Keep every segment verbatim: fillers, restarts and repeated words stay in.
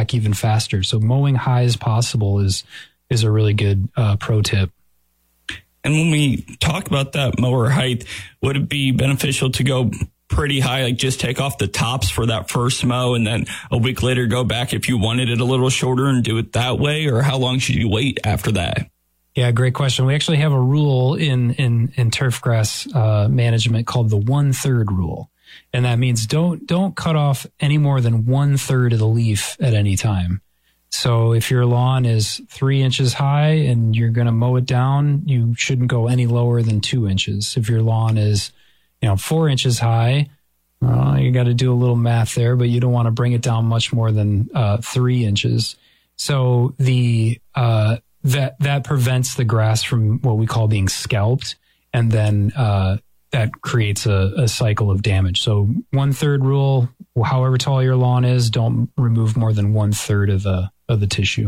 back even faster. So mowing high as possible is is a really good uh, pro tip. And when we talk about that mower height, would it be beneficial to go pretty high, like just take off the tops for that first mow and then a week later go back if you wanted it a little shorter and do it that way? Or how long should you wait after that? Yeah, great question. We actually have a rule in, in, in turf grass uh, management called the one third rule. And that means don't, don't cut off any more than one third of the leaf at any time. So if your lawn is three inches high and you're going to mow it down, you shouldn't go any lower than two inches. If your lawn is, you know, four inches high, well, you got to do a little math there, but you don't want to bring it down much more than uh, three inches. So the uh, that that prevents the grass from what we call being scalped, and then uh, that creates a, a cycle of damage. So one third rule: however tall your lawn is, don't remove more than one third of the of the tissue.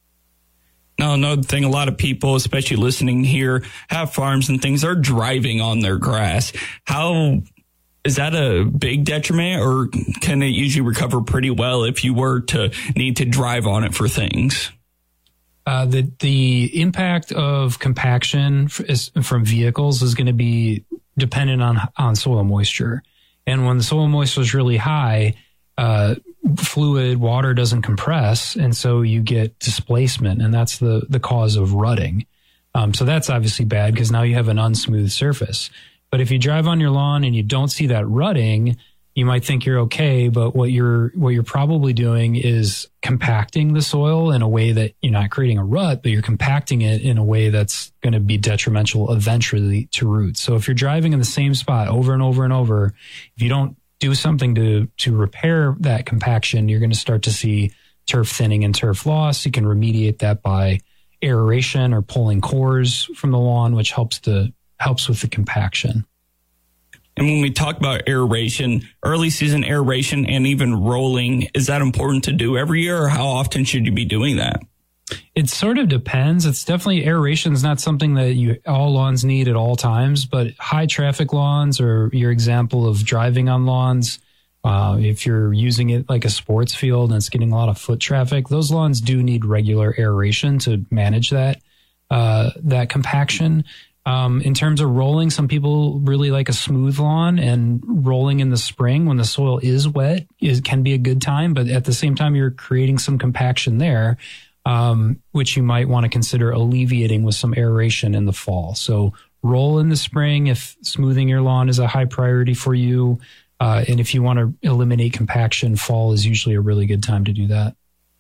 Now, another thing, a lot of people, especially listening here, have farms and things, are driving on their grass. How is that a big detriment, or can it usually recover pretty well if you were to need to drive on it for things? Uh, the the impact of compaction is, from vehicles is going to be dependent on on soil moisture, and when the soil moisture is really high, uh, fluid water doesn't compress, and so you get displacement, and that's the the cause of rutting. Um, so that's obviously bad because now you have an unsmooth surface. But if you drive on your lawn and you don't see that rutting, you might think you're okay, but what you're what you're probably doing is compacting the soil in a way that you're not creating a rut, but you're compacting it in a way that's going to be detrimental eventually to roots. So if you're driving in the same spot over and over and over, if you don't do something to to repair that compaction, you're going to start to see turf thinning and turf loss. You can remediate that by aeration or pulling cores from the lawn, which helps to helps with the compaction. And when we talk about aeration, early season aeration and even rolling, is that important to do every year, or how often should you be doing that? It sort of depends. It's definitely, aeration is not something that you all lawns need at all times, but high traffic lawns, or your example of driving on lawns, uh, if you're using it like a sports field and it's getting a lot of foot traffic, those lawns do need regular aeration to manage that, uh, that compaction. Um, in terms of rolling, some people really like a smooth lawn, and rolling in the spring when the soil is wet is, can be a good time, but at the same time, you're creating some compaction there, um, which you might want to consider alleviating with some aeration in the fall. So roll in the spring if smoothing your lawn is a high priority for you. Uh, and if you want to eliminate compaction, fall is usually a really good time to do that.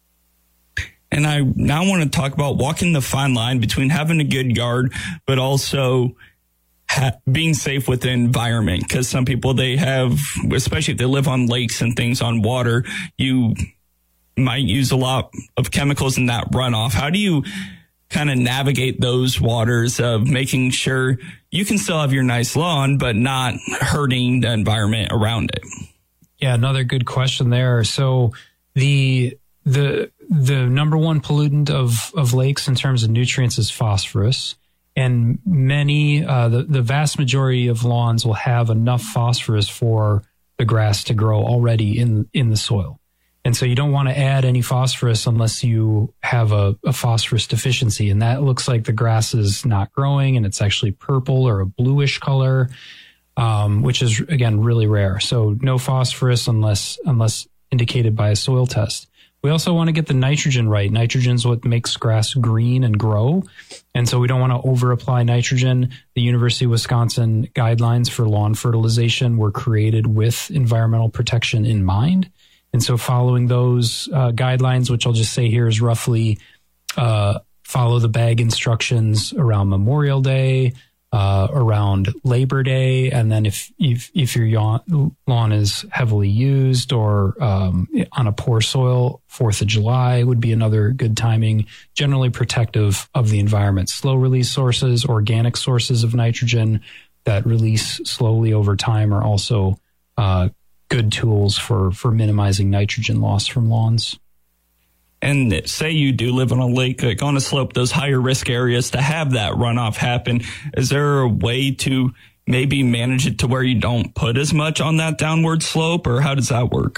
And I now want to talk about walking the fine line between having a good yard, but also ha- being safe with the environment. Because some people, they have, especially if they live on lakes and things on water, you might use a lot of chemicals in that runoff. How do you kind of navigate those waters of making sure you can still have your nice lawn, but not hurting the environment around it? Yeah, another good question there. So the the the number one pollutant of of lakes in terms of nutrients is phosphorus, and many uh, the the vast majority of lawns will have enough phosphorus for the grass to grow already in in the soil. And so you don't want to add any phosphorus unless you have a, a phosphorus deficiency. And that looks like the grass is not growing and it's actually purple or a bluish color, um, which is, again, really rare. So no phosphorus unless unless indicated by a soil test. We also want to get the nitrogen right. Nitrogen is what makes grass green and grow. And so we don't want to over-apply nitrogen. The University of Wisconsin guidelines for lawn fertilization were created with environmental protection in mind. And so following those uh, guidelines, which I'll just say here is roughly uh, follow the bag instructions around Memorial Day, uh, around Labor Day, and then if if, if your lawn is heavily used or um, on a poor soil, fourth of July would be another good timing, generally protective of the environment. Slow release sources, organic sources of nitrogen that release slowly over time are also uh good tools for, for minimizing nitrogen loss from lawns. And say you do live on a lake, like on a slope, those higher risk areas, to have that runoff happen, is there a way to maybe manage it to where you don't put as much on that downward slope, or how does that work?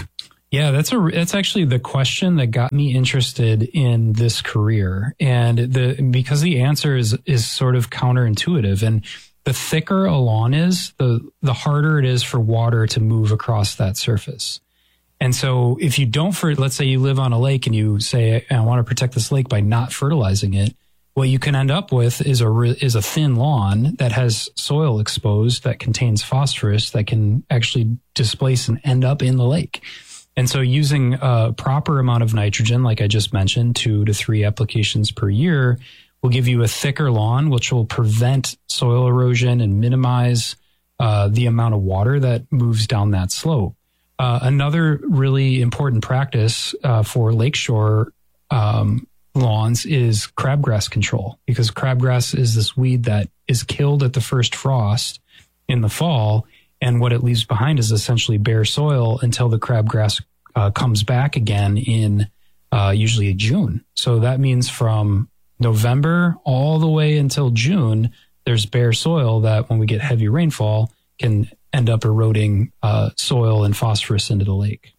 Yeah, that's a that's actually the question that got me interested in this career, and the because the answer is is sort of counterintuitive. And the thicker a lawn is, the the harder it is for water to move across that surface. And so, if you don't, for let's say you live on a lake and you say, "I want to protect this lake by not fertilizing it," what you can end up with is a is a thin lawn that has soil exposed that contains phosphorus that can actually displace and end up in the lake. And so using a proper amount of nitrogen, like I just mentioned, two to three applications per year, will give you a thicker lawn, which will prevent soil erosion and minimize uh, the amount of water that moves down that slope. Uh, another really important practice uh, for lakeshore um, lawns is crabgrass control, because crabgrass is this weed that is killed at the first frost in the fall. And what it leaves behind is essentially bare soil until the crabgrass uh, comes back again in uh, usually June. So that means from November all the way until June, there's bare soil that when we get heavy rainfall can end up eroding uh, soil and phosphorus into the lake.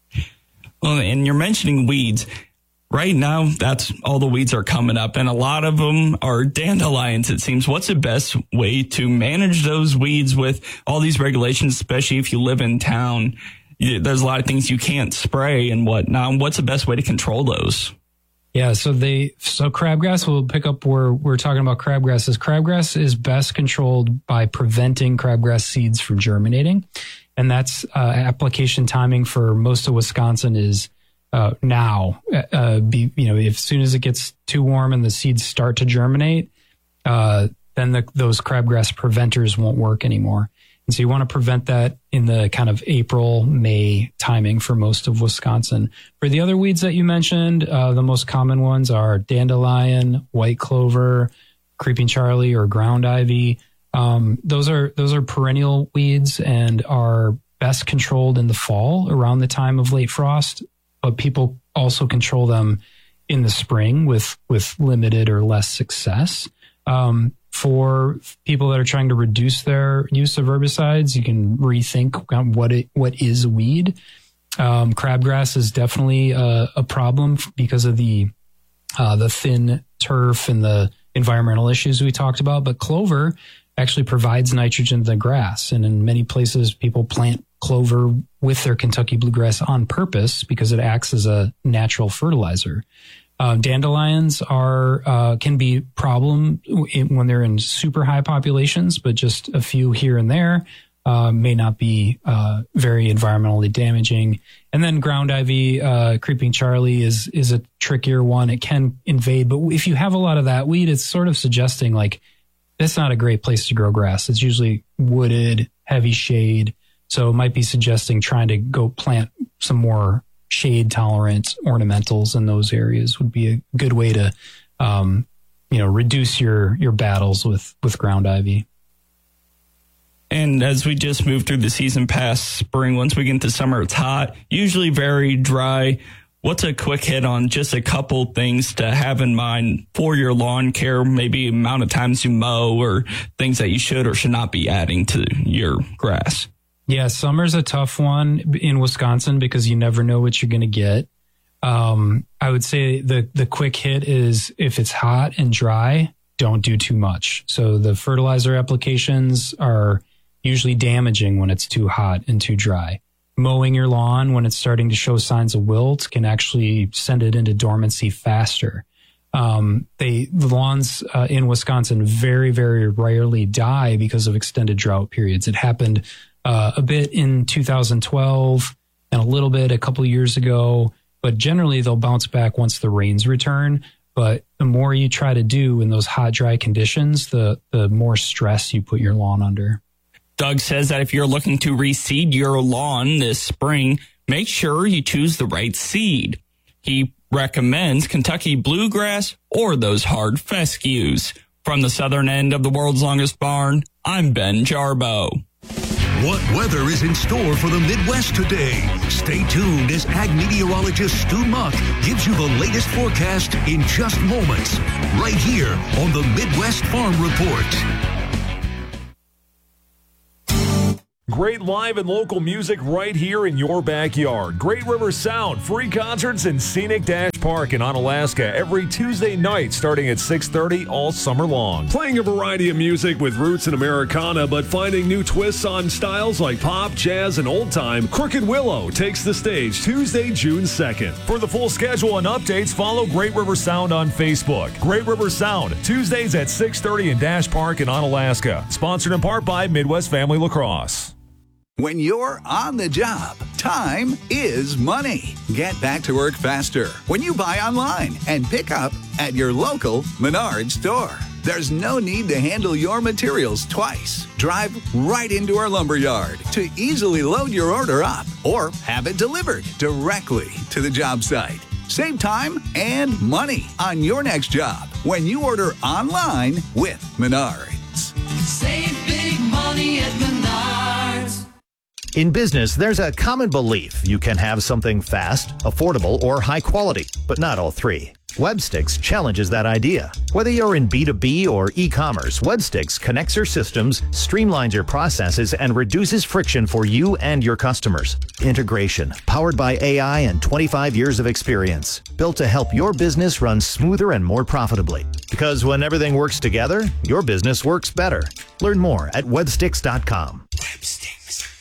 Well, and you're mentioning weeds. Right now, that's all the weeds are coming up, and a lot of them are dandelions, it seems. What's the best way to manage those weeds with all these regulations, especially if you live in town? There's a lot of things you can't spray and whatnot. What's the best way to control those? Yeah, so they so crabgrass, we'll pick up where we're talking about crabgrass. Is crabgrass is best controlled by preventing crabgrass seeds from germinating, and that's uh, application timing for most of Wisconsin is Uh, now, uh, be, you know, if, as soon as it gets too warm and the seeds start to germinate, uh, then the, those crabgrass preventers won't work anymore. And so you want to prevent that in the kind of April, May timing for most of Wisconsin. For the other weeds that you mentioned, uh, the most common ones are dandelion, white clover, creeping Charlie, or ground ivy. Um, those are, those are perennial weeds and are best controlled in the fall around the time of late frost. But people also control them in the spring with, with limited or less success. Um, for people that are trying to reduce their use of herbicides, you can rethink what it, what is a weed. Um, crabgrass is definitely a, a problem because of the uh, the thin turf and the environmental issues we talked about. But clover actually provides nitrogen to the grass, and in many places, people plant clover with their Kentucky bluegrass on purpose because it acts as a natural fertilizer. Uh, dandelions are uh, can be problem in, when they're in super high populations, but just a few here and there uh, may not be uh, very environmentally damaging. And then ground ivy, uh, creeping Charlie is is a trickier one. It can invade, but if you have a lot of that weed, it's sort of suggesting like that's not a great place to grow grass. It's usually wooded, heavy shade. So it might be suggesting trying to go plant some more shade-tolerant ornamentals in those areas would be a good way to, um, you know, reduce your your battles with with ground ivy. And as we just move through the season past spring, once we get into summer, it's hot, usually very dry. What's a quick hit on just a couple things to have in mind for your lawn care, maybe amount of times you mow or things that you should or should not be adding to your grass? Yeah, summer's a tough one in Wisconsin because you never know what you're going to get. Um, I would say the the quick hit is if it's hot and dry, don't do too much. So the fertilizer applications are usually damaging when it's too hot and too dry. Mowing your lawn when it's starting to show signs of wilt can actually send it into dormancy faster. Um, they, the lawns uh, in Wisconsin very, very rarely die because of extended drought periods. It happened uh, a bit in two thousand twelve and a little bit a couple of years ago, but generally they'll bounce back once the rains return. But the more you try to do in those hot, dry conditions, the, the more stress you put your lawn under. Doug says that if you're looking to reseed your lawn this spring, make sure you choose the right seed. He recommends Kentucky bluegrass or those hard fescues. From the southern end of the world's longest barn, I'm Ben Jarbo. What weather is in store for the Midwest today? Stay tuned as ag meteorologist Stu Muck gives you the latest forecast in just moments, right here on the Midwest Farm Report. Great live and local music right here in your backyard. Great River Sound, free concerts in Scenic Dash Park in Onalaska every Tuesday night starting at six thirty all summer long. Playing a variety of music with roots in Americana, but finding new twists on styles like pop, jazz, and old time, Crooked Willow takes the stage Tuesday, June second. For the full schedule and updates, follow Great River Sound on Facebook. Great River Sound, Tuesdays at six thirty in Dash Park in Onalaska. Sponsored in part by Midwest Family Lacrosse. When you're on the job, time is money. Get back to work faster when you buy online and pick up at your local Menards store. There's no need to handle your materials twice. Drive right into our lumber yard to easily load your order up or have it delivered directly to the job site. Save time and money on your next job when you order online with Menards. Save big money at Menards. In business, there's a common belief you can have something fast, affordable, or high quality, but not all three. Webstix challenges that idea. Whether you're in B two B or e-commerce, Webstix connects your systems, streamlines your processes, and reduces friction for you and your customers. Integration, powered by A I and twenty-five years of experience, built to help your business run smoother and more profitably. Because when everything works together, your business works better. Learn more at webstix dot com. Webstix.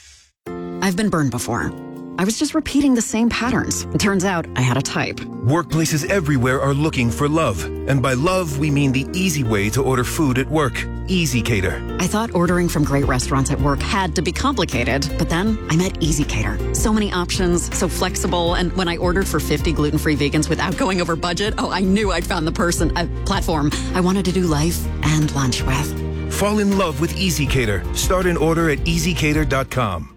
I've been burned before. I was just repeating the same patterns. It turns out I had a type. Workplaces everywhere are looking for love. And by love, we mean the easy way to order food at work. EasyCater. I thought ordering from great restaurants at work had to be complicated, but then I met EasyCater. So many options, so flexible, and when I ordered for fifty gluten-free vegans without going over budget, oh, I knew I'd found the person, a platform I wanted to do life and lunch with. Fall in love with EasyCater. Start an order at easy cater dot com.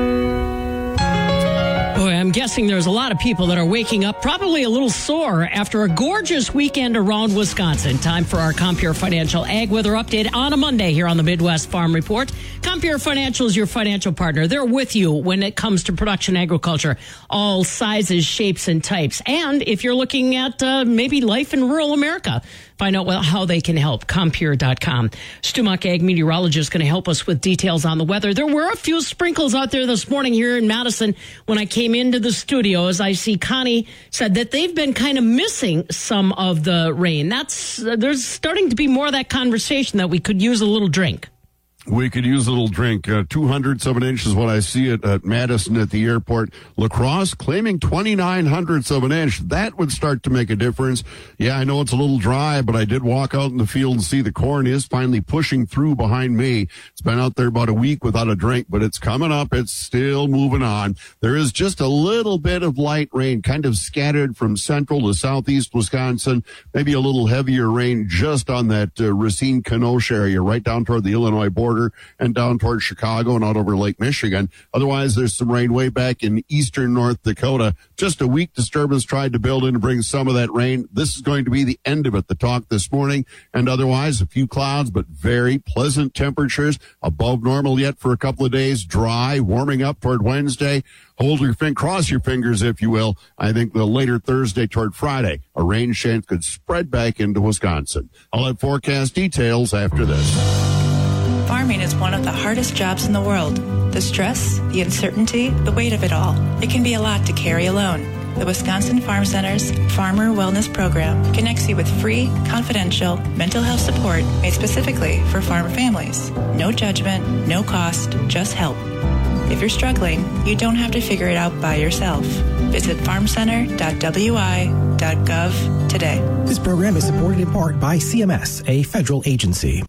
Boy, I'm guessing there's a lot of people that are waking up probably a little sore after a gorgeous weekend around Wisconsin. Time for our Compeer Financial Ag Weather Update on a Monday here on the Midwest Farm Report. Compeer Financial is your financial partner. They're with you when it comes to production agriculture, all sizes, shapes, and types. And if you're looking at uh, maybe life in rural America, find out well, how they can help. Compeer dot com. Stu Muck, ag meteorologist, going to help us with details on the weather. There were a few sprinkles out there this morning here in Madison when I came into the studio. As I see, Connie said that they've been kind of missing some of the rain. That's uh, there's starting to be more of that conversation that we could use a little drink. We could use a little drink. Uh, two hundredths of an inch is what I see at, at Madison at the airport. La Crosse claiming twenty-nine hundredths of an inch. That would start to make a difference. Yeah, I know it's a little dry, but I did walk out in the field and see the corn is finally pushing through behind me. It's been out there about a week without a drink, but it's coming up. It's still moving on. There is just a little bit of light rain kind of scattered from central to southeast Wisconsin. Maybe a little heavier rain just on that uh, Racine-Kenosha area right down toward the Illinois border and down towards Chicago and out over Lake Michigan. Otherwise, there's some rain way back in eastern North Dakota. Just a weak disturbance tried to build in to bring some of that rain. This is going to be the end of it, the talk this morning. And otherwise, a few clouds, but very pleasant temperatures. Above normal yet for a couple of days. Dry, warming up toward Wednesday. Hold your finger, cross your fingers, if you will. I think the later Thursday toward Friday, a rain chance could spread back into Wisconsin. I'll have forecast details after this. Farming is one of the hardest jobs in the world. The stress, the uncertainty, the weight of it all. It can be a lot to carry alone. The Wisconsin Farm Center's Farmer Wellness Program connects you with free, confidential mental health support made specifically for farm families. No judgment, no cost, just help. If you're struggling, you don't have to figure it out by yourself. Visit farm center dot w i dot gov today. This program is supported in part by C M S, a federal agency.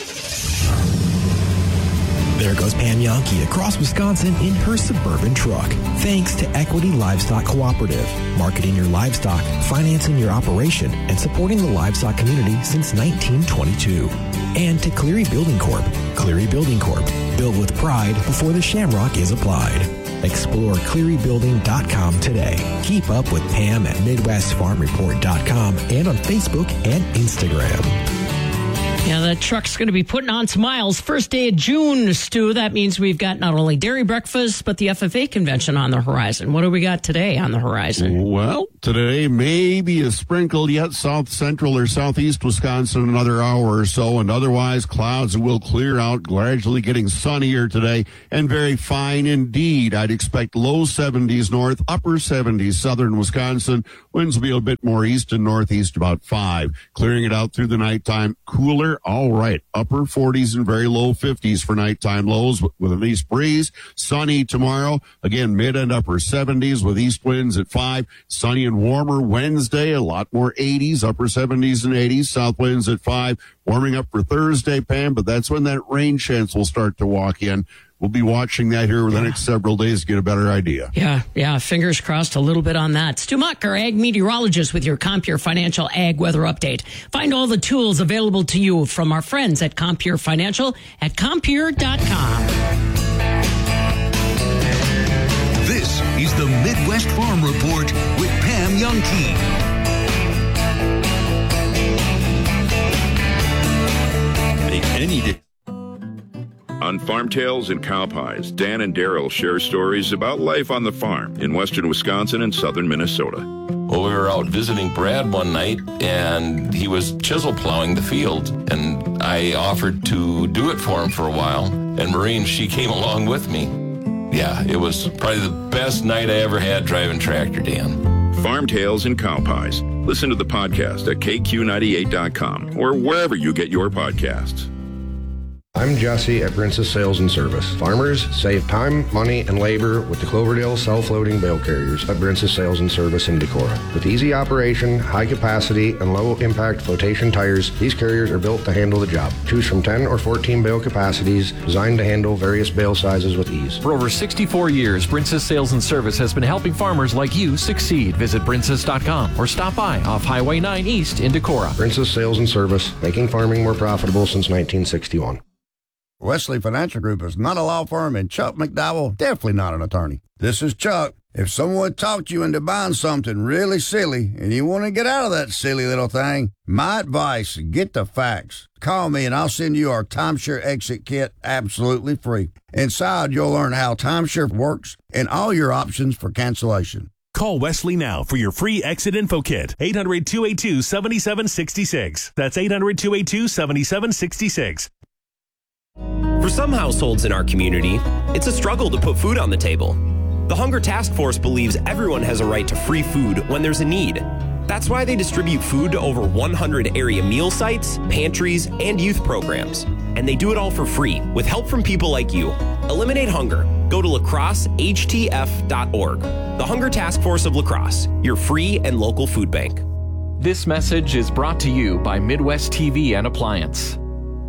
There goes Pam Yankee across Wisconsin in her Suburban truck. Thanks to Equity Livestock Cooperative, marketing your livestock, financing your operation, and supporting the livestock community since nineteen twenty-two. And to Cleary Building Corp. Cleary Building Corp. Built with pride before the shamrock is applied. Explore cleary building dot com today. Keep up with Pam at midwest farm report dot com and on Facebook and Instagram. Yeah, the truck's going to be putting on some miles. First day of June, Stu. That means we've got not only dairy breakfast, but the F F A convention on the horizon. What do we got today on the horizon? Well, today maybe a sprinkle yet south central or southeast Wisconsin another hour or so, and otherwise clouds will clear out, gradually getting sunnier today and very fine indeed. I'd expect low seventies north, upper seventies southern Wisconsin. Winds will be a bit more east and northeast, about five. Clearing it out through the nighttime. Cooler, all right. Upper forties and very low fifties for nighttime lows with an east breeze. Sunny tomorrow. Again, mid and upper seventies with east winds at five. Sunny and warmer Wednesday. A lot more eighties, upper seventies and eighties. South winds at five. Warming up for Thursday, Pam, but that's when that rain chance will start to walk in. We'll be watching that here over the next several days to get a better idea. Yeah, yeah. Fingers crossed a little bit on that. Stu Muck, our ag meteorologist with your Compeer Financial Ag Weather Update. Find all the tools available to you from our friends at Compeer Financial at Compeer dot com. This is the Midwest Farm Report with Pam Youngkey. Any day. On Farm Tales and Cow Pies, Dan and Daryl share stories about life on the farm in western Wisconsin and southern Minnesota. Well, we were out visiting Brad one night, and he was chisel plowing the field, and I offered to do it for him for a while, and Maureen, she came along with me. Yeah, it was probably the best night I ever had driving tractor, Dan. Farm Tales and Cow Pies. Listen to the podcast at K Q ninety-eight dot com or wherever you get your podcasts. I'm Jesse at Princess Sales and Service. Farmers save time, money, and labor with the Cloverdale self-loading bale carriers at Princess Sales and Service in Decorah. With easy operation, high capacity, and low-impact flotation tires, these carriers are built to handle the job. Choose from ten or fourteen bale capacities designed to handle various bale sizes with ease. For over sixty-four years, Princess Sales and Service has been helping farmers like you succeed. Visit princess dot com or stop by off Highway nine East in Decorah. Princess Sales and Service, making farming more profitable since nineteen sixty-one. Wesley Financial Group is not a law firm, and Chuck McDowell definitely not an attorney. This is Chuck. If someone talked you into buying something really silly and you want to get out of that silly little thing, my advice, get the facts. Call me and I'll send you our timeshare exit kit absolutely free. Inside, you'll learn how timeshare works and all your options for cancellation. Call Wesley now for your free exit info kit. eight hundred, two eight two, seven seven six six. That's eight hundred, two eight two, seven seven six six. For some households in our community, it's a struggle to put food on the table. The Hunger Task Force believes everyone has a right to free food when there's a need. That's why they distribute food to over one hundred area meal sites, pantries, and youth programs. And they do it all for free, with help from people like you. Eliminate hunger. Go to lacrosse h t f dot org. The Hunger Task Force of La Crosse, your free and local food bank. This message is brought to you by Midwest T V and Appliance.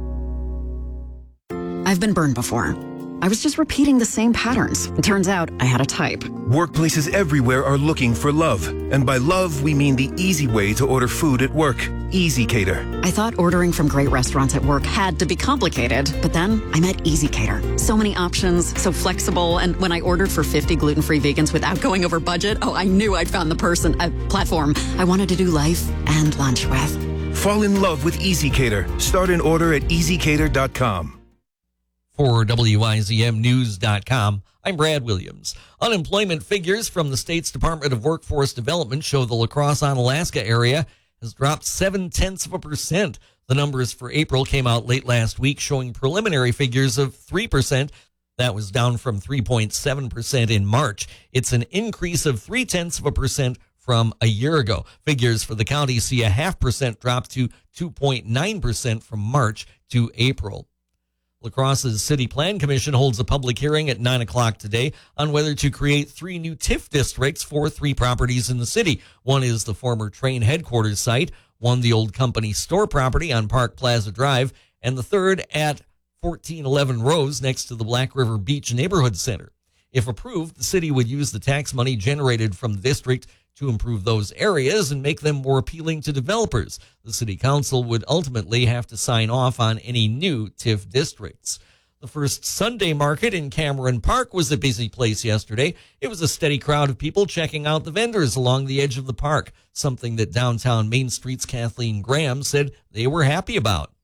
I've been burned before. I was just repeating the same patterns. It turns out I had a type. Workplaces everywhere are looking for love. And by love, we mean the easy way to order food at work. Easy Cater. I thought ordering from great restaurants at work had to be complicated, but then I met Easy Cater. So many options, so flexible, and when I ordered for fifty gluten-free vegans without going over budget, oh, I knew I'd found the person, a platform I wanted to do life and lunch with. Fall in love with Easy Cater. Start an order at easy cater dot com. For W I Z M News dot com, I'm Brad Williams. Unemployment figures from the state's Department of Workforce Development show the La Crosse, Onalaska area has dropped seven-tenths of a percent. The numbers for April came out late last week, showing preliminary figures of three percent. That was down from three point seven percent in March. It's an increase of three-tenths of a percent from a year ago. Figures for the county see a half percent drop to two point nine percent from March to April. La Crosse's City Plan Commission holds a public hearing at nine o'clock today on whether to create three new T I F districts for three properties in the city. One is the former train headquarters site, one the old company store property on Park Plaza Drive, and the third at fourteen eleven Rose next to the Black River Beach Neighborhood Center. If approved, the city would use the tax money generated from the district to improve those areas and make them more appealing to developers. The city council would ultimately have to sign off on any new T I F districts. The first Sunday market in Cameron Park was a busy place yesterday. It was a steady crowd of people checking out the vendors along the edge of the park, something that downtown Main Street's Kathleen Graham said they were happy about.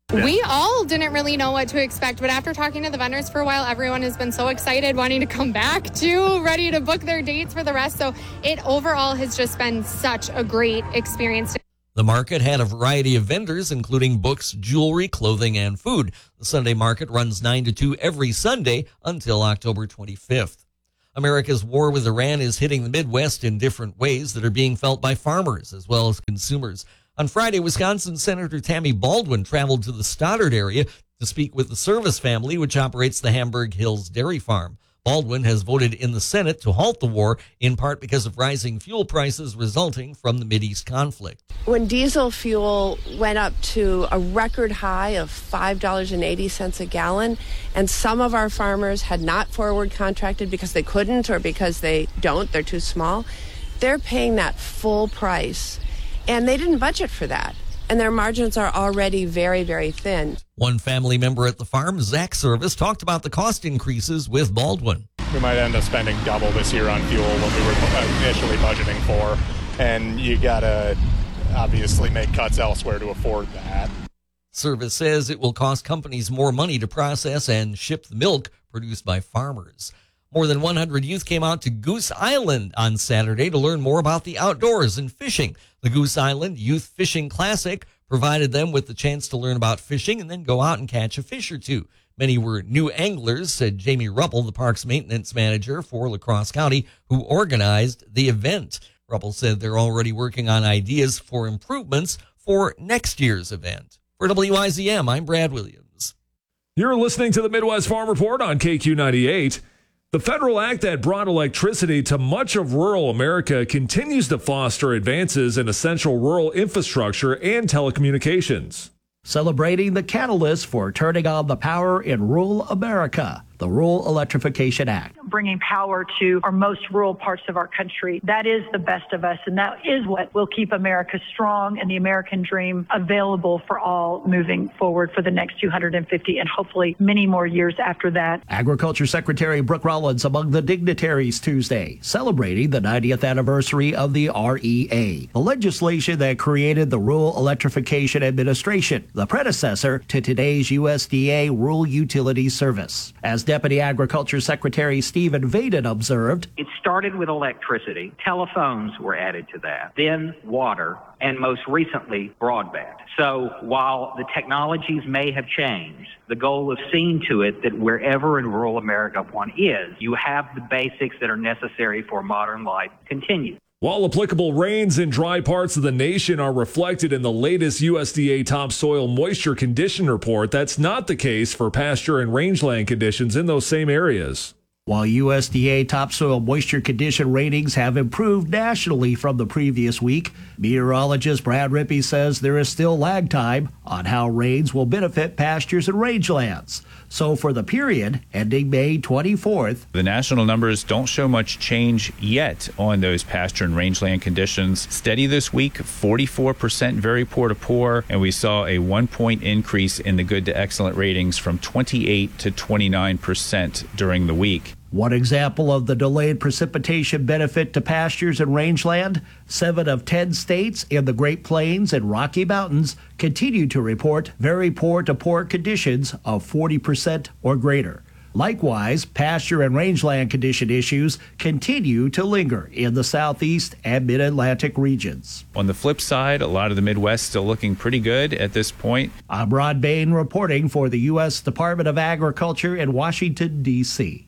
We all didn't really know what to expect, but after talking to the vendors for a while, everyone has been so excited, wanting to come back too, ready to book their dates for the rest. So it overall has just been such a great experience. The market had a variety of vendors, including books, jewelry, clothing, and food. The Sunday market runs nine to two every Sunday until October twenty-fifth. America's war with Iran is hitting the Midwest in different ways that are being felt by farmers as well as consumers. On Friday, Wisconsin Senator Tammy Baldwin traveled to the Stoddard area to speak with the Service family, which operates the Hamburg Hills Dairy Farm. Baldwin has voted in the Senate to halt the war, in part because of rising fuel prices resulting from the Mideast conflict. When diesel fuel went up to a record high of five dollars and eighty cents a gallon, and some of our farmers had not forward contracted because they couldn't or because they don't, they're too small, they're paying that full price. And they didn't budget for that. And their margins are already very, very thin. One family member at the farm, Zach Service, talked about the cost increases with Baldwin. We might end up spending double this year on fuel what we were initially budgeting for. And you got to obviously make cuts elsewhere to afford that. Service says it will cost companies more money to process and ship the milk produced by farmers. More than one hundred youth came out to Goose Island on Saturday to learn more about the outdoors and fishing. The Goose Island Youth Fishing Classic provided them with the chance to learn about fishing and then go out and catch a fish or two. Many were new anglers, said Jamie Ruppel, the park's maintenance manager for La Crosse County, who organized the event. Ruppel said they're already working on ideas for improvements for next year's event. For W I Z M, I'm Brad Williams. You're listening to the Midwest Farm Report on K Q ninety-eight. The federal act that brought electricity to much of rural America continues to foster advances in essential rural infrastructure and telecommunications. Celebrating the catalyst for turning on the power in rural America, the Rural Electrification Act. Bringing power to our most rural parts of our country. That is the best of us, and that is what will keep America strong and the American dream available for all moving forward for the next two hundred fifty and hopefully many more years after that. Agriculture Secretary Brooke Rollins among the dignitaries Tuesday, celebrating the ninetieth anniversary of the R E A, the legislation that created the Rural Electrification Administration, the predecessor to today's U S D A Rural Utilities Service. As Deputy Agriculture Secretary Stephen Vaden observed, it started with electricity. Telephones were added to that, then water, and most recently broadband. So while the technologies may have changed, the goal is seeing to it that wherever in rural America one is, you have the basics that are necessary for modern life continue. While applicable rains in dry parts of the nation are reflected in the latest U S D A topsoil moisture condition report, that's not the case for pasture and rangeland conditions in those same areas. While U S D A topsoil moisture condition ratings have improved nationally from the previous week, meteorologist Brad Rippey says there is still lag time on how rains will benefit pastures and rangelands. So for the period ending May twenty-fourth, the national numbers don't show much change yet on those pasture and rangeland conditions. Steady this week, forty-four percent very poor to poor, and we saw a one point increase in the good to excellent ratings from twenty-eight to twenty-nine percent during the week. One example of the delayed precipitation benefit to pastures and rangeland, seven of ten states in the Great Plains and Rocky Mountains continue to report very poor to poor conditions of forty percent or greater. Likewise, pasture and rangeland condition issues continue to linger in the southeast and mid-Atlantic regions. On the flip side, a lot of the Midwest still looking pretty good at this point. I'm Rod Bain reporting for the U S Department of Agriculture in Washington, D C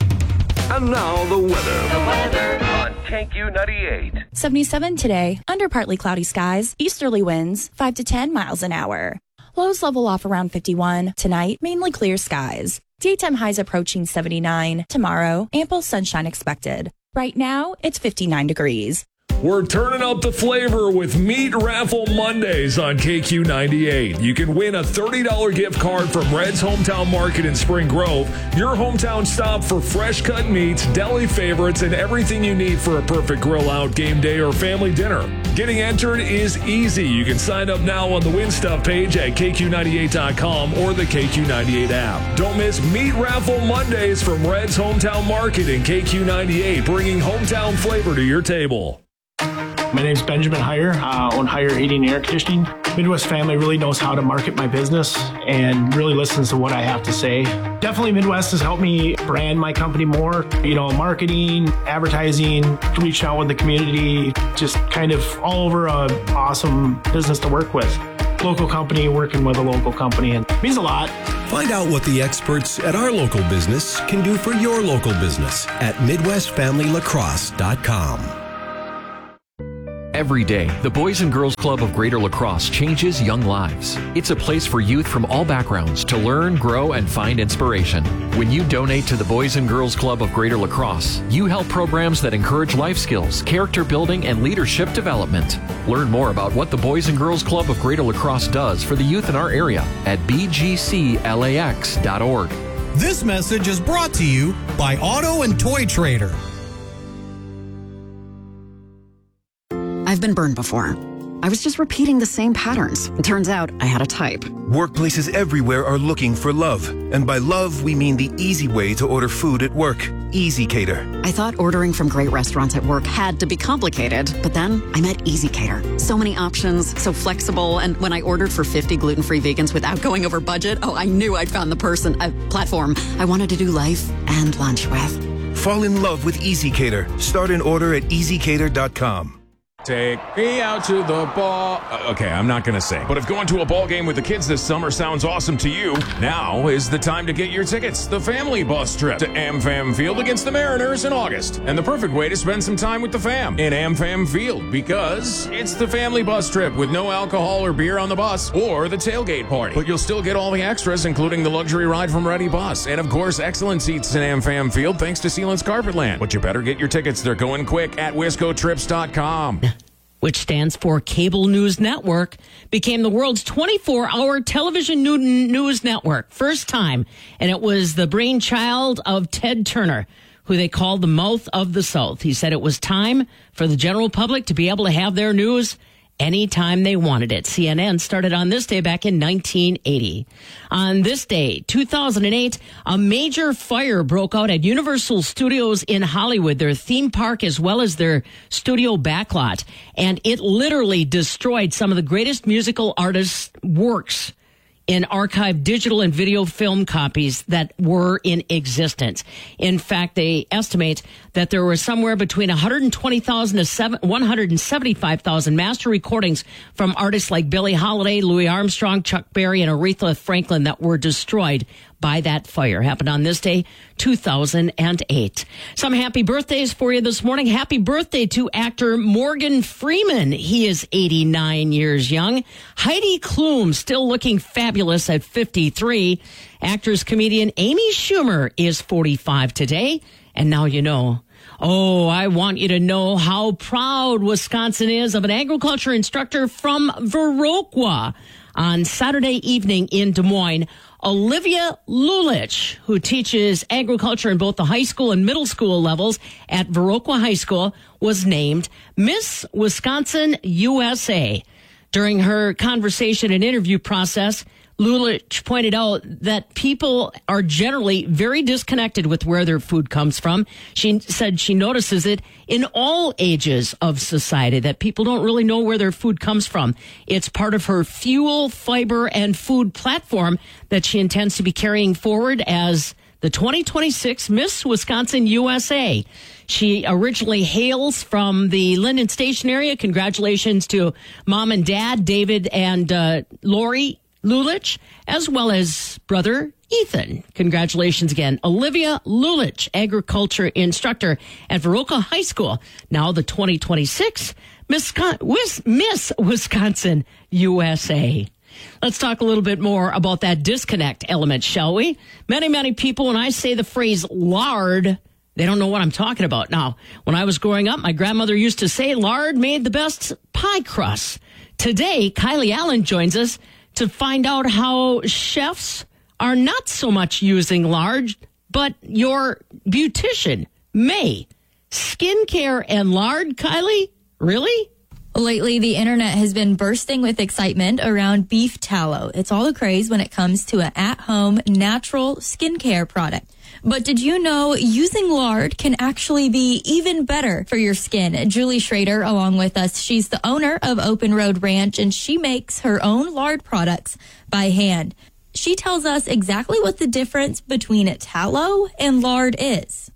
And now the weather. The weather on K Q ninety-eight. seventy-seven today, under partly cloudy skies, easterly winds, five to ten miles an hour. Lows level off around fifty-one. Tonight, mainly clear skies. Daytime highs approaching seventy-nine. Tomorrow, ample sunshine expected. Right now, it's fifty-nine degrees. We're turning up the flavor with Meat Raffle Mondays on K Q ninety-eight. You can win a thirty dollars gift card from Red's Hometown Market in Spring Grove, your hometown stop for fresh cut meats, deli favorites, and everything you need for a perfect grill out, game day, or family dinner. Getting entered is easy. You can sign up now on the Win Stuff page at K Q ninety-eight dot com or the K Q ninety-eight app. Don't miss Meat Raffle Mondays from Red's Hometown Market in K Q ninety-eight, bringing hometown flavor to your table. My name's Benjamin Heyer, uh, own Heyer Heating and Air Conditioning. Midwest Family really knows how to market my business and really listens to what I have to say. Definitely Midwest has helped me brand my company more. You know, marketing, advertising, reaching out with the community, just kind of all over a awesome business to work with. Local company working with a local company, and it means a lot. Find out what the experts at our local business can do for your local business at midwest family lacrosse dot com. Every day, the Boys and Girls Club of Greater La Crosse changes young lives. It's a place for youth from all backgrounds to learn, grow, and find inspiration. When you donate to the Boys and Girls Club of Greater La Crosse, you help programs that encourage life skills, character building, and leadership development. Learn more about what the Boys and Girls Club of Greater La Crosse does for the youth in our area at b g c lax dot org. This message is brought to you by Auto and Toy Trader. I've been burned before. I was just repeating the same patterns. It turns out I had a type. Workplaces everywhere are looking for love. And by love, we mean the easy way to order food at work. EasyCater. I thought ordering from great restaurants at work had to be complicated, but then I met EasyCater. So many options, so flexible, and when I ordered for fifty gluten-free vegans without going over budget, oh, I knew I'd found the person, a platform I wanted to do life and lunch with. Fall in love with EasyCater. Start an order at easy cater dot com. Take me out to the ball. Uh, okay, I'm not going to say. But if going to a ball game with the kids this summer sounds awesome to you, now is the time to get your tickets. The family bus trip to AmFam Field against the Mariners in August. And the perfect way to spend some time with the fam in AmFam Field, because it's the family bus trip with no alcohol or beer on the bus or the tailgate party. But you'll still get all the extras, including the luxury ride from Ready Bus. And of course, excellent seats in AmFam Field thanks to Sealant's Carpetland. But you better get your tickets. They're going quick at wisco trips dot com. Which stands for Cable News Network, became the world's twenty-four hour television news network. First time. And it was the brainchild of Ted Turner, who they called the mouth of the South. He said it was time for the general public to be able to have their news anytime they wanted it. C N N started on this day back in nineteen eighty. On this day, two thousand eight, a major fire broke out at Universal Studios in Hollywood, their theme park as well as their studio backlot. And it literally destroyed some of the greatest musical artists' works in archived digital and video film copies that were in existence. In fact, they estimate that there were somewhere between one hundred twenty thousand to one hundred seventy-five thousand master recordings from artists like Billie Holiday, Louis Armstrong, Chuck Berry, and Aretha Franklin that were destroyed by that fire. Happened on this day, two thousand eight. Some happy birthdays for you this morning. Happy birthday to actor Morgan Freeman. He is eighty-nine years young. Heidi Klum, still looking fabulous at fifty-three. Actress, comedian Amy Schumer is forty-five today. And now you know. Oh, I want you to know how proud Wisconsin is of an agriculture instructor from Viroqua. On Saturday evening in Des Moines, Olivia Lulich, who teaches agriculture in both the high school and middle school levels at Viroqua High School, was named Miss Wisconsin U S A. During her conversation and interview process, Lulich pointed out that people are generally very disconnected with where their food comes from. She said she notices it in all ages of society, that people don't really know where their food comes from. It's part of her fuel, fiber, and food platform that she intends to be carrying forward as the twenty twenty-six Miss Wisconsin U S A. She originally hails from the Linden Station area. Congratulations to mom and dad, David and uh, Lori Lulich, as well as brother Ethan. Congratulations again. Olivia Lulich, agriculture instructor at Viroqua High School. Now the twenty twenty-six Miss, Miss Wisconsin U S A. Let's talk a little bit more about that disconnect element, shall we? Many, many people, when I say the phrase lard, they don't know what I'm talking about. Now, when I was growing up, my grandmother used to say lard made the best pie crust. Today, Kylie Allen joins us to find out how chefs are not so much using lard, but your beautician may. Skincare and lard, Kylie? Really? Lately, the internet has been bursting with excitement around beef tallow. It's all the craze when it comes to an at-home natural skincare product. But did you know using lard can actually be even better for your skin? Julie Schrader, along with us, she's the owner of Open Road Ranch, and she makes her own lard products by hand. She tells us exactly what the difference between a tallow and lard is.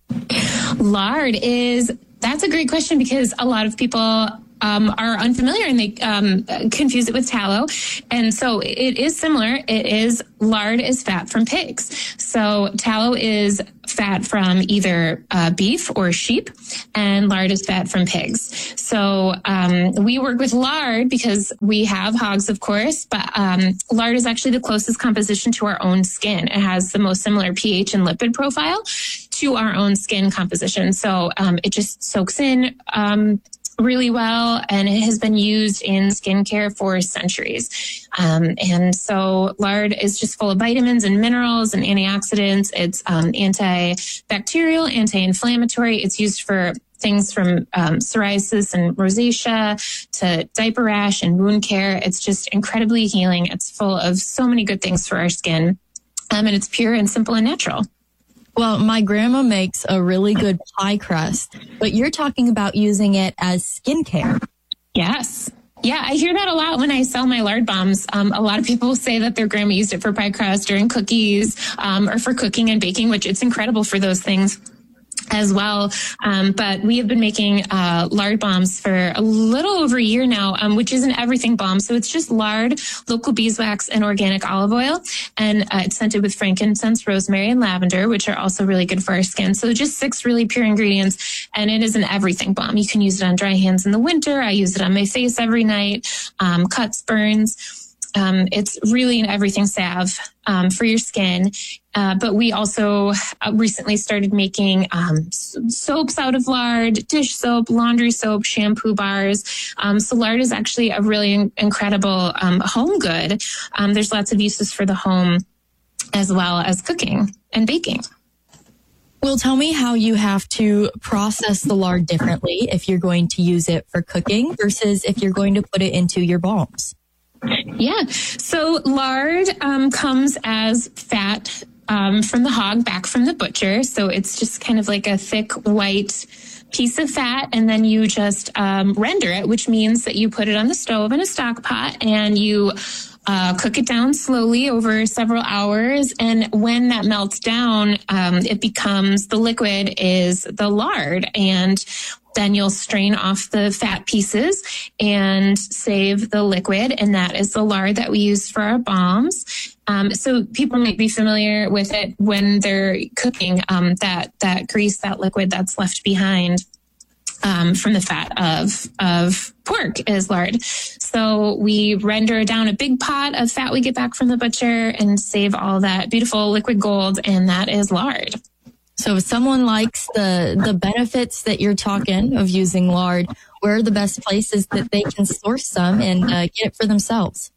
Lard is, that's a great question because a lot of people Um, are unfamiliar and they um, confuse it with tallow. And so it is similar. It is, lard is fat from pigs. So tallow is fat from either uh, beef or sheep, and lard is fat from pigs. So um, we work with lard because we have hogs, of course, but um, lard is actually the closest composition to our own skin. It has the most similar pH and lipid profile to our own skin composition. So um, it just soaks in um really well, and it has been used in skincare for centuries. Um, and so lard is just full of vitamins and minerals and antioxidants. It's um, antibacterial, anti-inflammatory. It's used for things from um, psoriasis and rosacea to diaper rash and wound care. It's just incredibly healing. It's full of so many good things for our skin. Um, and it's pure and simple and natural. Well, my grandma makes a really good pie crust, but you're talking about using it as skincare. Yes. Yeah, I hear that a lot when I sell my lard bombs. Um, a lot of people say that their grandma used it for pie crust or in cookies um, or for cooking and baking, which it's incredible for those things as well. Um, but we have been making uh, lard bombs for a little over a year now, um, which is an everything bomb. So it's just lard, local beeswax, and organic olive oil. And uh, it's scented with frankincense, rosemary, and lavender, which are also really good for our skin. So just six really pure ingredients. And it is an everything bomb. You can use it on dry hands in the winter. I use it on my face every night, um, cuts, burns. Um, it's really an everything salve um, for your skin. Uh, but we also uh, recently started making um, s- soaps out of lard, dish soap, laundry soap, shampoo bars. Um, so lard is actually a really in- incredible um, home good. Um, there's lots of uses for the home as well as cooking and baking. Well, tell me how you have to process the lard differently if you're going to use it for cooking versus if you're going to put it into your balms. Yeah. So lard um, comes as fat um, from the hog back from the butcher. So it's just kind of like a thick white piece of fat, and then you just um, render it, which means that you put it on the stove in a stock pot and you uh, cook it down slowly over several hours. And when that melts down, um, it becomes, the liquid is the lard, and then you'll strain off the fat pieces and save the liquid. And that is the lard that we use for our balms. Um, so people might be familiar with it when they're cooking, um, that, that grease, that liquid that's left behind um, from the fat of, of pork is lard. So we render down a big pot of fat we get back from the butcher and save all that beautiful liquid gold. And that is lard. So if someone likes the, the benefits that you're talking of using lard, where are the best places that they can source some and uh, get it for themselves?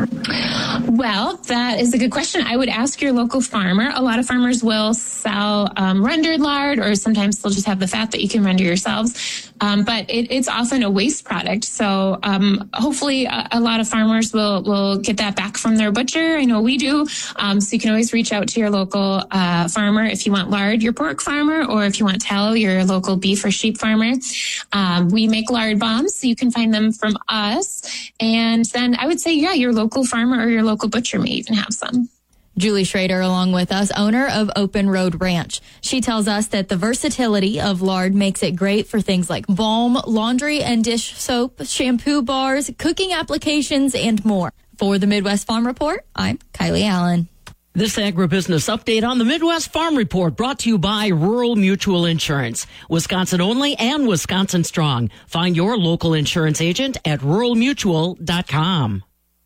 Well, that is a good question. I would ask your local farmer. A lot of farmers will sell um, rendered lard, or sometimes they'll just have the fat that you can render yourselves. Um, but it, it's often a waste product. So um, hopefully a, a lot of farmers will, will get that back from their butcher. I know we do. Um, so you can always reach out to your local uh, farmer if you want lard, your pork farmer, or if you want tallow, your local beef or sheep farmer. Um, we make lard bombs, so you can find them from us. And then I would say, yeah, your local farmer or your local butcher may even have some. Julie Schrader, along with us, owner of Open Road Ranch. She tells us that the versatility of lard makes it great for things like balm, laundry and dish soap, shampoo bars, cooking applications, and more. For the Midwest Farm Report, I'm Kylie Allen. This agribusiness update on the Midwest Farm Report brought to you by Rural Mutual Insurance. Wisconsin only and Wisconsin strong. Find your local insurance agent at rural mutual dot com.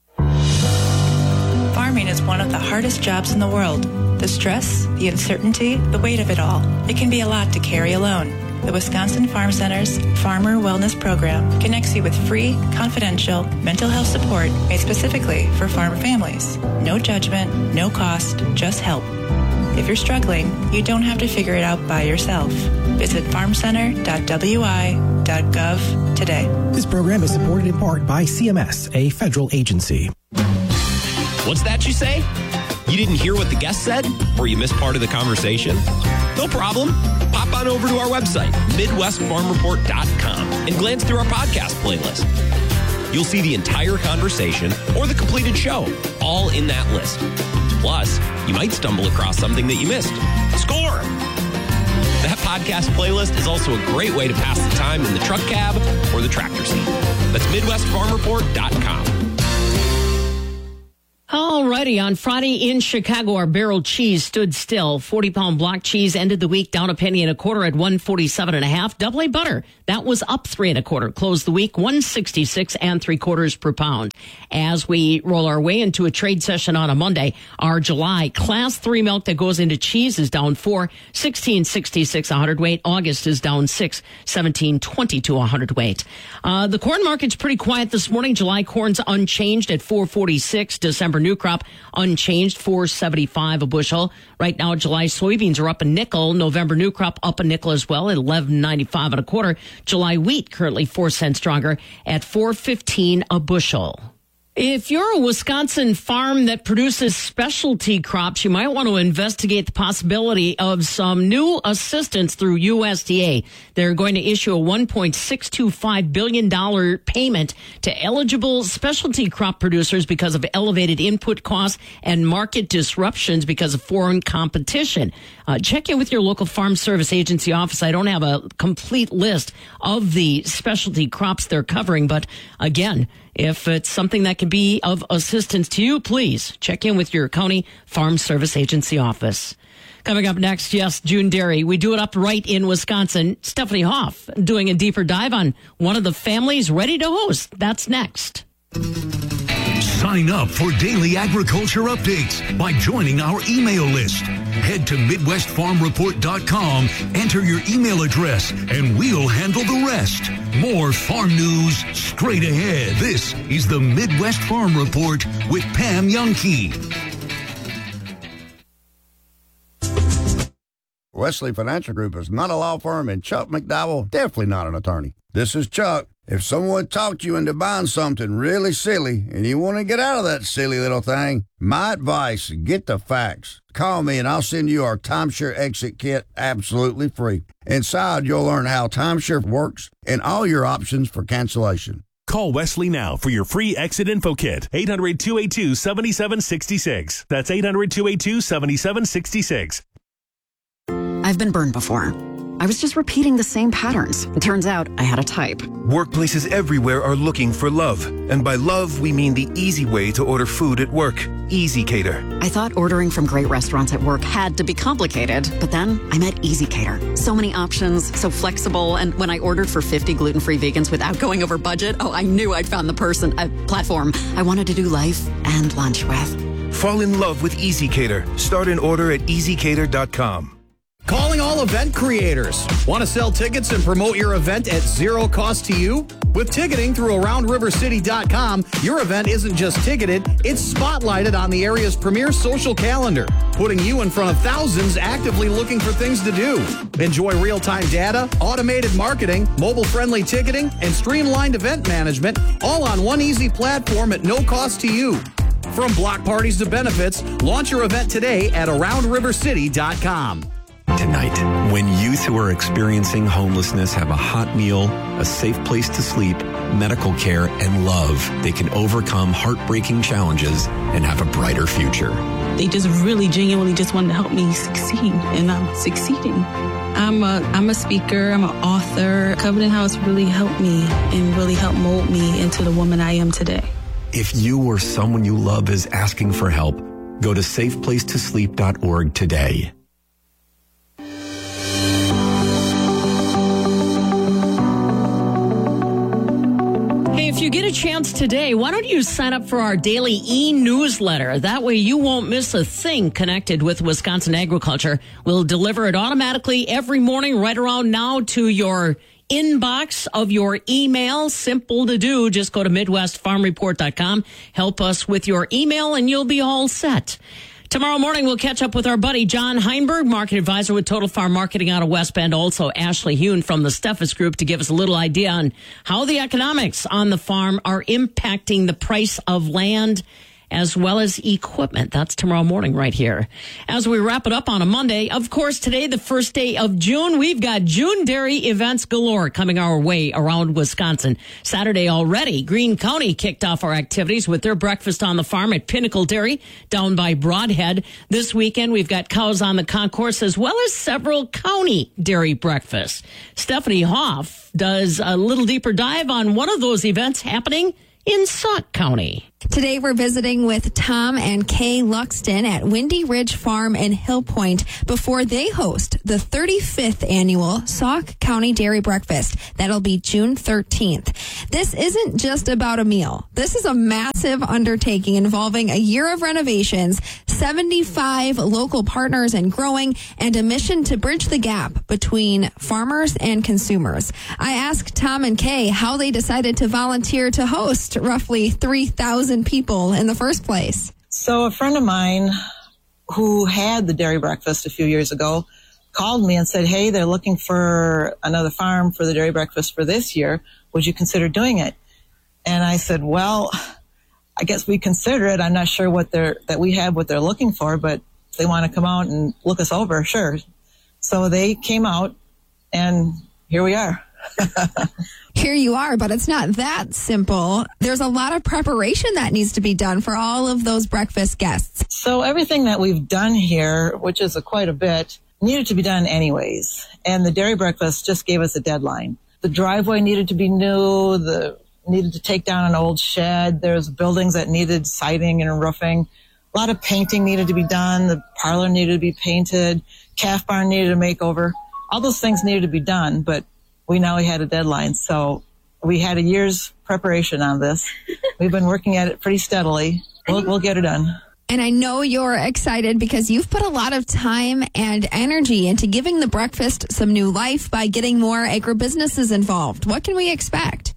Farming is one of the hardest jobs in the world. The stress, the uncertainty, the weight of it all. It can be a lot to carry alone. The Wisconsin Farm Center's Farmer Wellness Program connects you with free, confidential mental health support made specifically for farm families. No judgment, no cost, just help. If you're struggling, you don't have to figure it out by yourself. Visit farm center dot w i dot gov today. This program is supported in part by C M S, a federal agency. What's that you say? You didn't hear what the guest said? Or you missed part of the conversation? No problem. Pop on over to our website, midwest farm report dot com, and glance through our podcast playlist. You'll see the entire conversation or the completed show, all in that list. Plus, you might stumble across something that you missed. Score! That podcast playlist is also a great way to pass the time in the truck cab or the tractor seat. That's midwest farm report dot com. Alrighty, on Friday in Chicago, our barrel cheese stood still. forty-pound block cheese ended the week down a penny and a quarter at one forty-seven and a half. Double A butter, that was up three and a quarter. Closed the week one sixty-six and three quarters per pound. As we roll our way into a trade session on a Monday, our July class three milk that goes into cheese is down four, sixteen sixty-six a hundredweight. August is down six, seventeen twenty-two a hundredweight. Uh, the corn market's pretty quiet this morning. July corn's unchanged at four forty-six. December new crop unchanged, four seventy-five a bushel. Right now, July soybeans are up a nickel. November new crop up a nickel as well at eleven ninety-five and a quarter. July wheat currently four cents stronger at four fifteen a bushel. If you're a Wisconsin farm that produces specialty crops, you might want to investigate the possibility of some new assistance through U S D A. They're going to issue a one point six two five billion dollars payment to eligible specialty crop producers because of elevated input costs and market disruptions because of foreign competition. Uh, check in with your local Farm Service Agency office. I don't have a complete list of the specialty crops they're covering, but again, if it's something that can be of assistance to you, please check in with your county Farm Service Agency office. Coming up next, yes, June Dairy. We do it up right in Wisconsin. Stephanie Hoff doing a deeper dive on one of the families ready to host. That's next. Sign up for daily agriculture updates by joining our email list. Head to midwest farm report dot com, enter your email address, and we'll handle the rest. More farm news straight ahead. This is the Midwest Farm Report with Pam Youngkey. Wesley Financial Group is not a law firm, and Chuck McDowell definitely not an attorney. This is Chuck. If someone talked you into buying something really silly and you want to get out of that silly little thing, my advice, get the facts. Call me and I'll send you our timeshare exit kit absolutely free. Inside, you'll learn how timeshare works and all your options for cancellation. Call Wesley now for your free exit info kit. eight hundred, two eight two, seven seven six six. That's eight hundred, two eight two, seven seven six six. I've been burned before. I was just repeating the same patterns. It turns out I had a type. Workplaces everywhere are looking for love. And by love, we mean the easy way to order food at work. Easy Cater. I thought ordering from great restaurants at work had to be complicated, but then I met Easy Cater. So many options, so flexible, and when I ordered for fifty gluten-free vegans without going over budget, oh, I knew I'd found the person, a platform I wanted to do life and lunch with. Fall in love with Easy Cater. Start an order at easy cater dot com. Calling all event creators. Want to sell tickets and promote your event at zero cost to you? With ticketing through around river city dot com, your event isn't just ticketed, it's spotlighted on the area's premier social calendar, putting you in front of thousands actively looking for things to do. Enjoy real-time data, automated marketing, mobile-friendly ticketing, and streamlined event management, all on one easy platform at no cost to you. From block parties to benefits, launch your event today at around river city dot com. Tonight, when youth who are experiencing homelessness have a hot meal, a safe place to sleep, medical care, and love, they can overcome heartbreaking challenges and have a brighter future. They just really genuinely just wanted to help me succeed, and I'm succeeding. I'm a, I'm a speaker, I'm an author. Covenant House really helped me and really helped mold me into the woman I am today. If you or someone you love is asking for help, go to safe place to sleep dot org today. If you get a chance today, why don't you sign up for our daily e-newsletter? That way you won't miss a thing connected with Wisconsin agriculture. We'll deliver it automatically every morning right around now to your inbox of your email. Simple to do. Just go to midwest farm report dot com. Help us with your email and you'll be all set. Tomorrow morning, we'll catch up with our buddy John Heinberg, market advisor with Total Farm Marketing out of West Bend. Also, Ashley Hune from the Steffes Group to give us a little idea on how the economics on the farm are impacting the price of land as well as equipment. That's tomorrow morning right here. As we wrap it up on a Monday, of course, today, the first day of June, we've got June Dairy events galore coming our way around Wisconsin. Saturday already, Greene County kicked off our activities with their breakfast on the farm at Pinnacle Dairy down by Broadhead. This weekend, we've got cows on the concourse as well as several county dairy breakfasts. Stephanie Hoff does a little deeper dive on one of those events happening in Sauk County. Today we're visiting with Tom and Kay Luxton at Windy Ridge Farm in Hill Point before they host the thirty-fifth annual Sauk County Dairy Breakfast. That'll be June thirteenth. This isn't just about a meal. This is a massive undertaking involving a year of renovations, seventy-five local partners and growing, and a mission to bridge the gap between farmers and consumers. I asked Tom and Kay how they decided to volunteer to host roughly three thousand people in the first place. So a friend of mine who had the dairy breakfast a few years ago called me and said, hey, they're looking for another farm for the dairy breakfast for this year. Would you consider doing it? And I said, well, I guess we consider it. I'm not sure what they're, that we have what they're looking for, but if they want to come out and look us over, sure. So they came out and here we are. Here you are, but it's not that simple. There's a lot of preparation that needs to be done for all of those breakfast guests. So everything that we've done here, which is a quite a bit, needed to be done anyways. And the dairy breakfast just gave us a deadline. The driveway needed to be new. The needed to take down an old shed. There's buildings that needed siding and roofing. A lot of painting needed to be done. The parlor needed to be painted. Calf barn needed a makeover. All those things needed to be done, but we know we had a deadline, so we had a year's preparation on this. We've been working at it pretty steadily. We'll, we'll get it done. And I know you're excited because you've put a lot of time and energy into giving the breakfast some new life by getting more agribusinesses involved. What can we expect?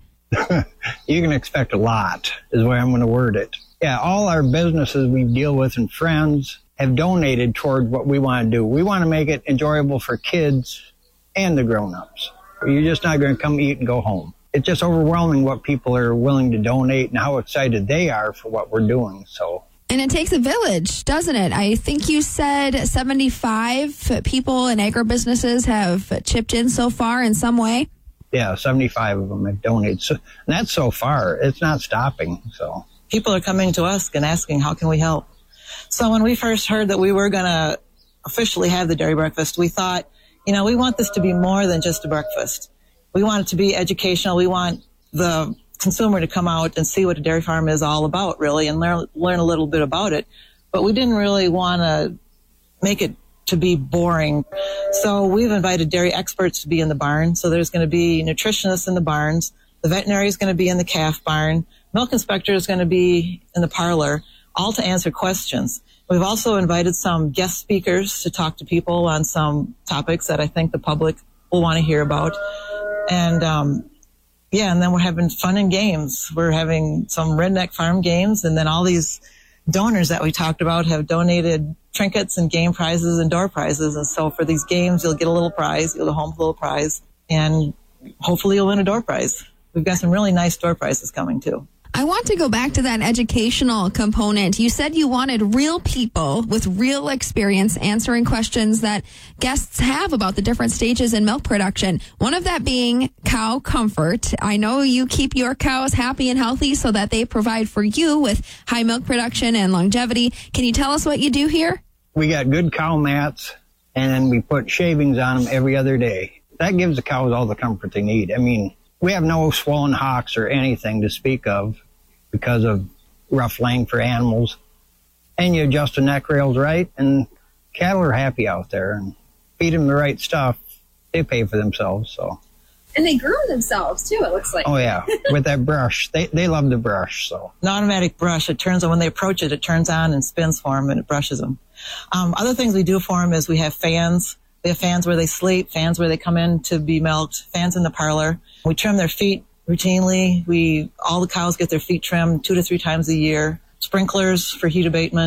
You can expect a lot, is the way I'm going to word it. Yeah, all our businesses we deal with and friends have donated toward what we want to do. We want to make it enjoyable for kids and the grown-ups. You're just not going to come eat and go home. It's just overwhelming what people are willing to donate and how excited they are for what we're doing. So, and it takes a village, doesn't it? I think you said seventy-five people and agribusinesses have chipped in so far in some way. Yeah, seventy-five of them have donated. So, and that's so far. It's not stopping. So people are coming to us and asking, how can we help? So when we first heard that we were going to officially have the dairy breakfast, we thought, you know, we want this to be more than just a breakfast. We want it to be educational. We want the consumer to come out and see what a dairy farm is all about, really, and learn, learn a little bit about it. But we didn't really want to make it to be boring. So we've invited dairy experts to be in the barn. So there's going to be nutritionists in the barns. The veterinary is going to be in the calf barn. Milk inspector is going to be in the parlor, all to answer questions. We've also invited some guest speakers to talk to people on some topics that I think the public will want to hear about. And, um, yeah, and then we're having fun and games. We're having some redneck farm games, and then all these donors that we talked about have donated trinkets and game prizes and door prizes. And so for these games, you'll get a little prize. You'll go home with a little prize, and hopefully you'll win a door prize. We've got some really nice door prizes coming, too. I want to go back to that educational component. You said you wanted real people with real experience answering questions that guests have about the different stages in milk production. One of that being cow comfort. I know you keep your cows happy and healthy so that they provide for you with high milk production and longevity. Can you tell us what you do here? We got good cow mats, and then we put shavings on them every other day. That gives the cows all the comfort they need. I mean, we have no swollen hocks or anything to speak of because of rough laying for animals. And you adjust the neck rails right, and cattle are happy out there. And feed them the right stuff, they pay for themselves. So. And they groom themselves, too, it looks like. Oh, yeah, with that brush. They they love the brush. So an automatic brush, it turns on when they approach it, it turns on and spins for them, and it brushes them. Um, other things we do for them is we have fans. We have fans where they sleep, fans where they come in to be milked, fans in the parlor. We trim their feet routinely. We all the cows get their feet trimmed two to three times a year. Sprinklers for heat abatement.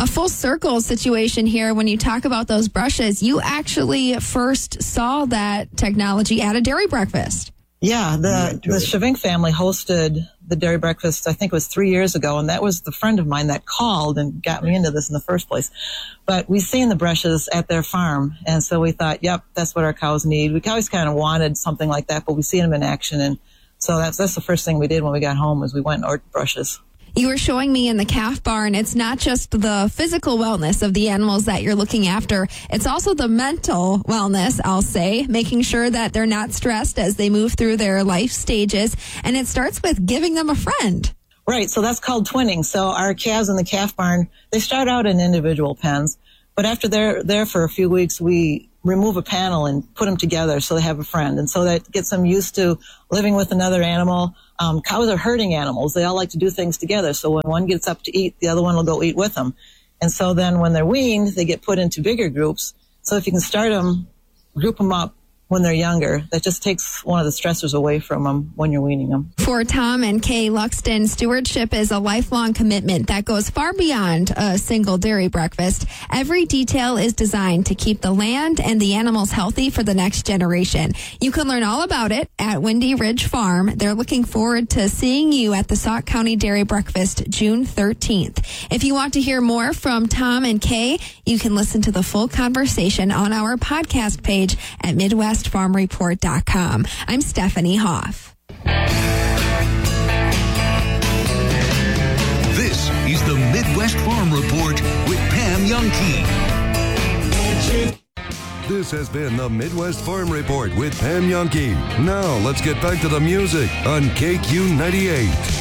A full circle situation here when you talk about those brushes. You actually first saw that technology at a dairy breakfast. Yeah, the, the Chavink family hosted the dairy breakfast, I think it was three years ago, and that was the friend of mine that called and got me into this in the first place. But we seen the brushes at their farm, and so we thought, yep, that's what our cows need. We always kind of wanted something like that, but we seen them in action, and so that's that's the first thing we did when we got home was we went and ordered brushes. You were showing me in the calf barn, it's not just the physical wellness of the animals that you're looking after. It's also the mental wellness, I'll say, making sure that they're not stressed as they move through their life stages. And it starts with giving them a friend. Right. So that's called twinning. So our calves in the calf barn, they start out in individual pens, but after they're there for a few weeks, we remove a panel and put them together so they have a friend. And so that gets them used to living with another animal. Um, cows are herding animals. They all like to do things together. So when one gets up to eat, the other one will go eat with them. And so then when they're weaned, they get put into bigger groups. So if you can start them, group them up when they're younger, that just takes one of the stressors away from them when you're weaning them. For Tom and Kay Luxton, stewardship is a lifelong commitment that goes far beyond a single dairy breakfast. Every detail is designed to keep the land and the animals healthy for the next generation. You can learn all about it at Windy Ridge Farm. They're looking forward to seeing you at the Sauk County Dairy Breakfast June thirteenth. If you want to hear more from Tom and Kay, you can listen to the full conversation on our podcast page at Midwest Farm Report dot com. I'm Stephanie Hoff. This is the Midwest Farm Report with Pam Youngkey. This has been the Midwest Farm Report with Pam Youngkey. Now let's get back to the music on K Q ninety-eight.